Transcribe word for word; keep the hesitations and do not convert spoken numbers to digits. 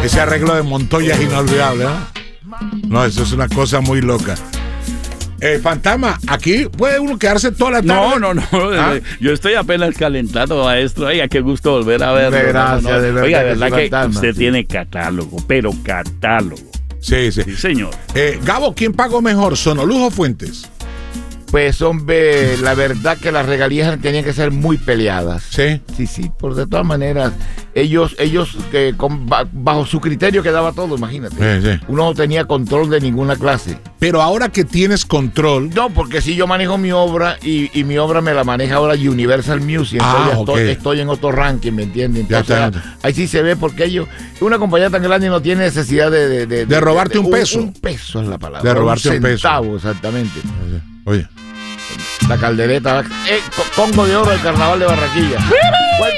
Ese arreglo de Montoya es inolvidable, ¿eh? No, eso es una cosa muy loca. Eh, Fantasma, aquí puede uno quedarse toda la tarde. No, no, no. ¿Ah? Yo estoy apenas calentado, maestro. Oiga, qué gusto volver a verlo. Gracias, no, no. de verdad. Oiga, de que verdad sí, que Fantasma, usted sí. tiene catálogo, pero catálogo. Sí, sí. Sí, señor. Eh, Gabo, ¿quién pagó mejor, Sonoluz o Fuentes? Pues, hombre, la verdad que las regalías tenían que ser muy peleadas. Sí. Sí, sí, por de todas maneras, ellos, ellos que con, bajo su criterio quedaba todo, imagínate. Sí, sí. Uno no tenía control de ninguna clase. Pero ahora que tienes control. No, porque si yo manejo mi obra y, y mi obra me la maneja ahora Universal Music, Ah, entonces ya estoy, ok. estoy en otro ranking, ¿me entiendes? Ya Entonces, está. ahí sí se ve porque ellos, una compañía tan grande no tiene necesidad de... De, de, De robarte un peso. Un, un peso es la palabra. De robarte un peso. centavo, exactamente. Oye. La caldereta, eh, Congo de Oro del Carnaval de Barranquilla.